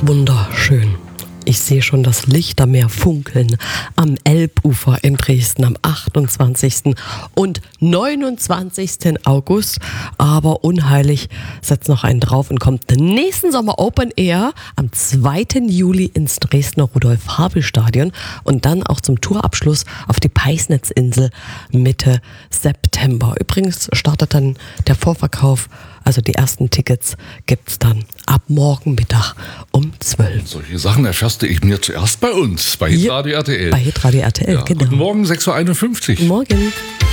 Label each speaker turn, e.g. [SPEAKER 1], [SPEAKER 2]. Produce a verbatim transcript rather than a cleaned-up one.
[SPEAKER 1] Wunderschön. Ich sehe schon das Lichtermeer funkeln am Elbufer in Dresden am achtundzwanzigsten und neunundzwanzigsten August. Aber unheilig setzt noch einen drauf und kommt nächsten Sommer Open Air am zweiten Juli ins Dresdner Rudolf-Habel-Stadion und dann auch zum Tourabschluss auf die Peisnitzinsel Mitte September. Übrigens startet dann der Vorverkauf, also die ersten Tickets gibt's dann ab morgen Mittag um zwölf.
[SPEAKER 2] Solche Sachen erfährst ich mir zuerst bei uns, bei Hitradio R T L.
[SPEAKER 1] Bei Hitradio R T L,
[SPEAKER 2] ja,
[SPEAKER 1] genau.
[SPEAKER 2] Guten Morgen, sechs Uhr einundfünfzig.
[SPEAKER 1] Morgen.